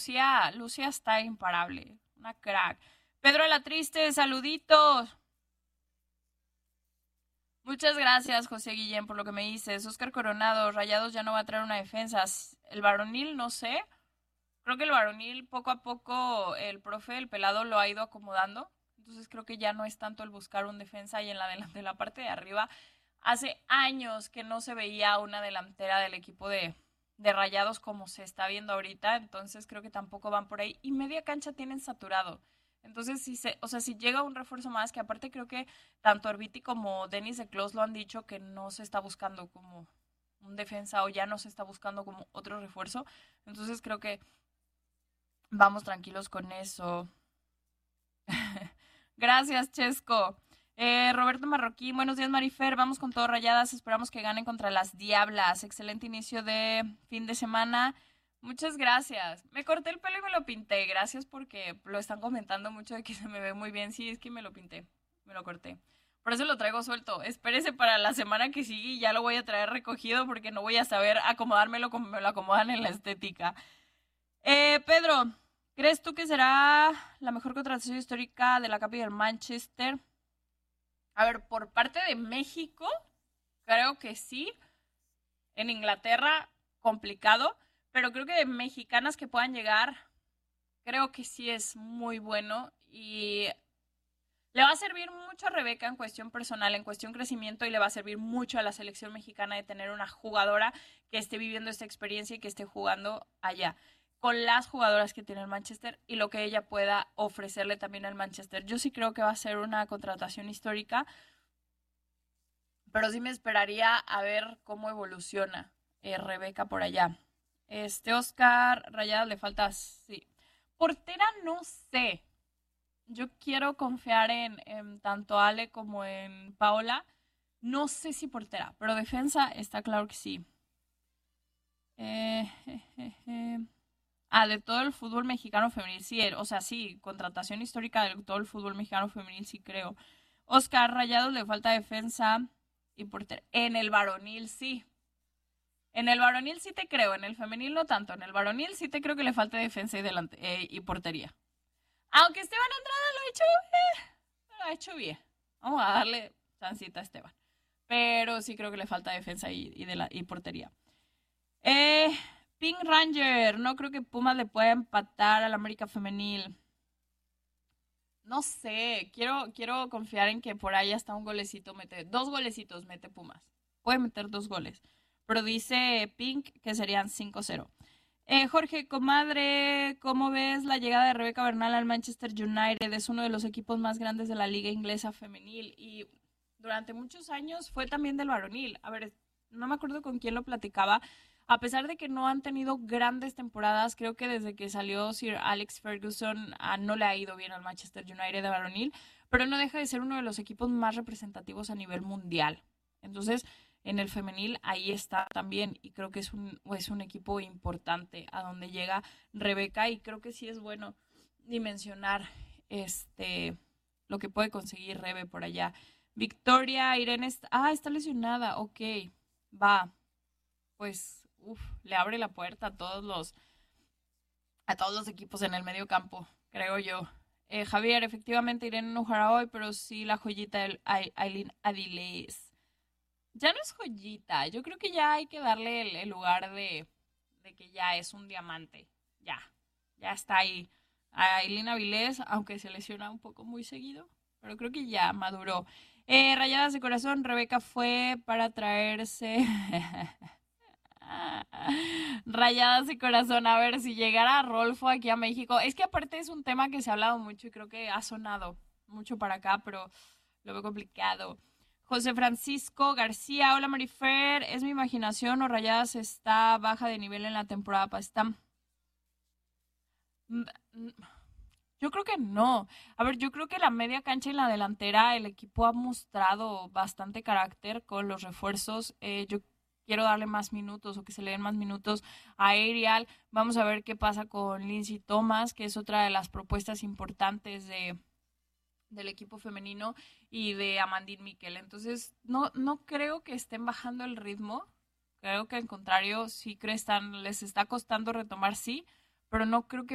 Lucía está imparable, una crack. Pedro la Triste, saluditos. Muchas gracias, José Guillén, por lo que me dices. Oscar Coronado, Rayados ya no va a traer una defensa. El varonil, no sé. Creo que el varonil, poco a poco, el profe, el pelado, lo ha ido acomodando. Entonces creo que ya no es tanto el buscar un defensa y en de la parte de arriba. Hace años que no se veía una delantera del equipo de Rayados como se está viendo ahorita. Entonces creo que tampoco van por ahí. Y media cancha tienen saturado. Entonces, si llega un refuerzo más, que aparte creo que tanto Orbiti como Denis de Clos lo han dicho que no se está buscando como un defensa o ya no se está buscando como otro refuerzo. Entonces creo que vamos tranquilos con eso. Gracias, Chesco. Roberto Marroquín, buenos días, Marifer. Vamos con todo, Rayadas. Esperamos que ganen contra las Diablas. Excelente inicio de fin de semana. Muchas gracias. Me corté el pelo y me lo pinté. Gracias porque lo están comentando mucho de que se me ve muy bien. Sí, es que me lo pinté. Me lo corté. Por eso lo traigo suelto. Espérese para la semana que sigue y ya lo voy a traer recogido porque no voy a saber acomodármelo como me lo acomodan en la estética. Pedro, ¿crees tú que será la mejor contratación histórica de la Capi del Manchester? A ver, por parte de México, creo que sí. En Inglaterra, complicado. Pero creo que de mexicanas que puedan llegar, creo que sí es muy bueno. Y le va a servir mucho a Rebeca en cuestión personal, en cuestión crecimiento, y le va a servir mucho a la selección mexicana de tener una jugadora que esté viviendo esta experiencia y que esté jugando allá con las jugadoras que tiene el Manchester y lo que ella pueda ofrecerle también al Manchester. Yo sí creo que va a ser una contratación histórica, pero sí me esperaría a ver cómo evoluciona Rebeca por allá. Oscar, Rayadas le falta, sí. Portera no sé. Yo quiero confiar en tanto Ale como en Paola. No sé si portera, pero defensa está claro que sí. De todo el fútbol mexicano femenil, sí, o sea, sí, contratación histórica de todo el fútbol mexicano femenil, sí creo. Oscar, Rayados le falta defensa y portera. En el varonil, sí. En el varonil sí te creo, en el femenil no tanto. En el varonil sí te creo que le falta defensa y portería. Aunque Esteban Andrada lo ha hecho bien. Vamos a darle chancita a Esteban. Pero sí creo que le falta defensa y portería. Pink Ranger, no creo que Pumas le pueda empatar al América Femenil. No sé, quiero confiar en que por ahí hasta un golecito mete, 2 golecitos mete Pumas. Puede meter 2 goles. Pero dice Pink que serían 5-0. Jorge, comadre, ¿cómo ves la llegada de Rebeca Bernal al Manchester United? Es uno de los equipos más grandes de la liga inglesa femenil y durante muchos años fue también del varonil. A ver, no me acuerdo con quién lo platicaba. A pesar de que no han tenido grandes temporadas, creo que desde que salió Sir Alex Ferguson no le ha ido bien al Manchester United de varonil, pero no deja de ser uno de los equipos más representativos a nivel mundial. Entonces, en el femenil ahí está también y creo que es un equipo importante a donde llega Rebeca y creo que sí es bueno dimensionar lo que puede conseguir Rebe por allá. Victoria, Irene está lesionada, ok, va, pues le abre la puerta a todos los equipos en el medio campo, creo yo. Javier, efectivamente Irene no jugará hoy, pero sí la joyita del Aileen Avilés. Ya no es joyita, yo creo que ya hay que darle el lugar de que ya es un diamante. Ya está ahí. A Aileen Avilés, aunque se lesiona un poco muy seguido, pero creo que ya maduró. Rayadas de corazón, Rebeca fue para traerse... Rayadas de corazón, a ver si llegara Rolfo aquí a México. Es que aparte es un tema que se ha hablado mucho y creo que ha sonado mucho para acá, pero lo veo complicado. José Francisco García, hola Marifer, ¿es mi imaginación o Rayadas está baja de nivel en la temporada pasada? Yo creo que no. A ver, yo creo que la media cancha y la delantera el equipo ha mostrado bastante carácter con los refuerzos. Yo quiero darle más minutos o que se le den más minutos a Ariel. Vamos a ver qué pasa con Lindsay Thomas, que es otra de las propuestas importantes del equipo femenino y de Amandine Miquel. Entonces, no creo que estén bajando el ritmo. Creo que al contrario, sí les está costando retomar, sí, pero no creo que